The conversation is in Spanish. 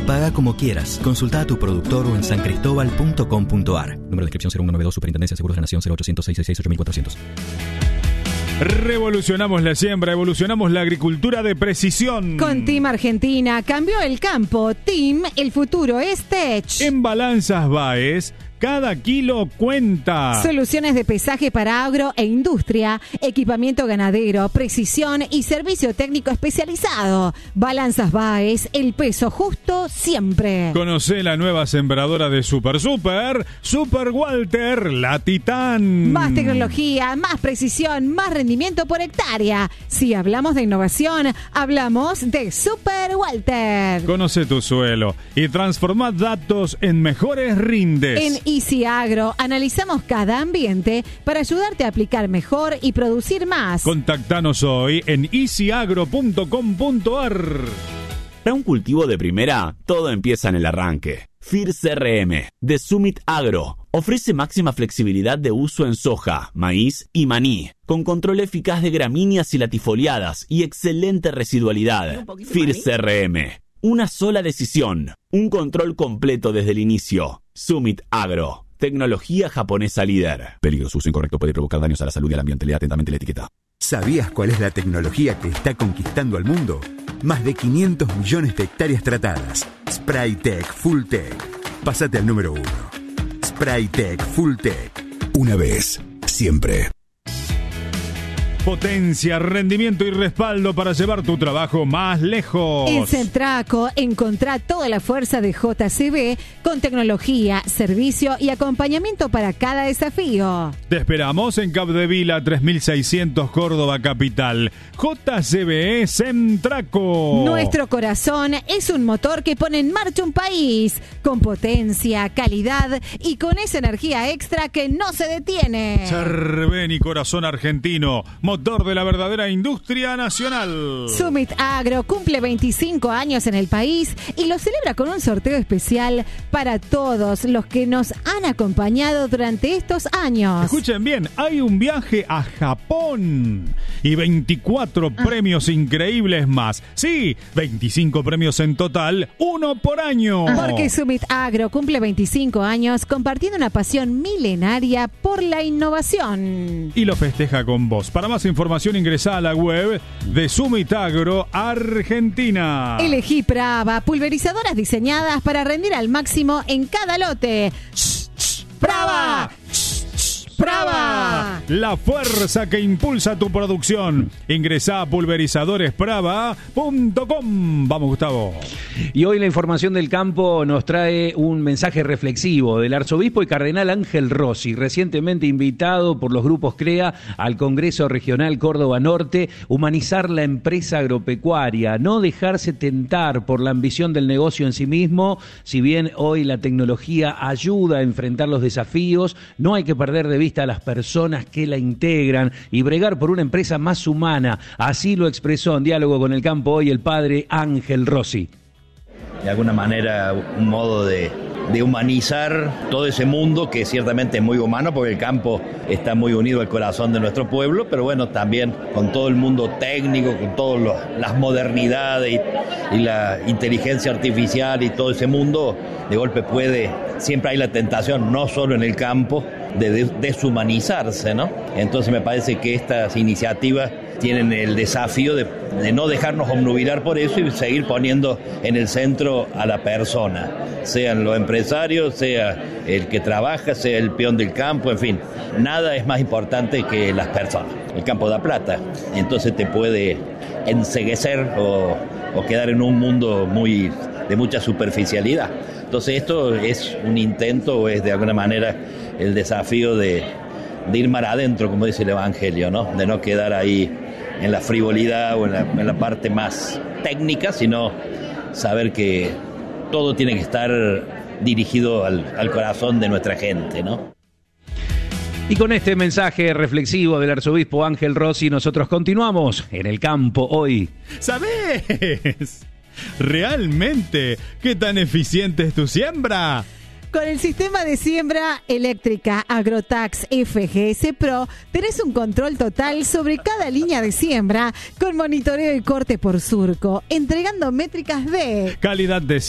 Paga como quieras. Consulta a tu productor o en sancristobal.com.ar. Número de inscripción 0192, Superintendencia de Seguros de la Nación, 0800 666 8400. Revolucionamos la siembra, evolucionamos la agricultura de precisión. Con Team Argentina cambió el campo. Team, el futuro es Tech. En Balanzas Baez, cada kilo cuenta. Soluciones de pesaje para agro e industria, equipamiento ganadero, precisión y servicio técnico especializado. Balanzas Baez, el peso justo siempre. Conocé la nueva sembradora de Super Walter, la Titán. Más tecnología, más precisión, más rendimiento por hectárea. Si hablamos de innovación, hablamos de Super Walter. Conoce tu suelo y transforma datos en mejores rindes. En Easy Agro analizamos cada ambiente para ayudarte a aplicar mejor y producir más. Contactanos hoy en easyagro.com.ar. Para un cultivo de primera, todo empieza en el arranque. FIR CRM de Summit Agro ofrece máxima flexibilidad de uso en soja, maíz y maní, con control eficaz de gramíneas y latifoliadas y excelente residualidad. FIR CRM, una sola decisión, un control completo desde el inicio. Summit Agro, tecnología japonesa líder. Peligro, uso incorrecto puede provocar daños a la salud y al ambiente. Lea atentamente la etiqueta. ¿Sabías cuál es la tecnología que está conquistando al mundo? Más de 500 millones de hectáreas tratadas. Spraytec Fulltech. Pásate al número 1. Spraytec Fulltech. Una vez, siempre. Potencia, rendimiento y respaldo para llevar tu trabajo más lejos. En Centraco encontrá toda la fuerza de JCB con tecnología, servicio y acompañamiento para cada desafío. Te esperamos en Capdevila 3600 Córdoba Capital. JCB Centraco. Nuestro corazón es un motor que pone en marcha un país con potencia, calidad y con esa energía extra que no se detiene. Cerveni Corazón Argentino, motor de la verdadera industria nacional. Summit Agro cumple 25 años en el país y lo celebra con un sorteo especial para todos los que nos han acompañado durante estos años. Escuchen bien, hay un viaje a Japón y 24 premios increíbles más. Sí, 25 premios en total, uno por año. Porque Summit Agro cumple 25 años compartiendo una pasión milenaria por la innovación. Y lo festeja con vos. Para más información ingresá a la web de Summit Agro Argentina. Elegí Brava, pulverizadoras diseñadas para rendir al máximo en cada lote. ¡Brava! ¡Brava! La fuerza que impulsa tu producción. Ingresá a pulverizadores.brava.com. Vamos, Gustavo. Y hoy la información del campo nos trae un mensaje reflexivo del arzobispo y cardenal Ángel Rossi, recientemente invitado por los grupos CREA al Congreso Regional Córdoba Norte. Humanizar la empresa agropecuaria, no dejarse tentar por la ambición del negocio en sí mismo. Si bien hoy la tecnología ayuda a enfrentar los desafíos, no hay que perder de vista a las personas que la integran y bregar por una empresa más humana. Así lo expresó en diálogo con el campo hoy el padre Ángel Rossi. De alguna manera un modo de humanizar todo ese mundo que ciertamente es muy humano, porque el campo está muy unido al corazón de nuestro pueblo, pero bueno, también con todo el mundo técnico, con todas las modernidades y la inteligencia artificial y todo ese mundo, de golpe siempre hay la tentación, no solo en el campo, de deshumanizarse, ¿no? Entonces me parece que estas iniciativas tienen el desafío de no dejarnos obnubilar por eso y seguir poniendo en el centro a la persona, sean los empresarios, sea el que trabaja, sea el peón del campo, en fin, nada es más importante que las personas. El campo da plata, entonces te puede enceguecer o quedar en un mundo de mucha superficialidad. Entonces esto es un intento, o es de alguna manera el desafío de ir mar adentro, como dice el Evangelio, ¿no? De no quedar ahí en la frivolidad o en la parte más técnica, sino saber que todo tiene que estar dirigido al corazón de nuestra gente, ¿no? Y con este mensaje reflexivo del arzobispo Ángel Rossi, nosotros continuamos en el campo hoy. ¿Sabés realmente qué tan eficiente es tu siembra? Con el sistema de siembra eléctrica Agrotax FGS Pro tenés un control total sobre cada línea de siembra con monitoreo y corte por surco, entregando métricas de calidad de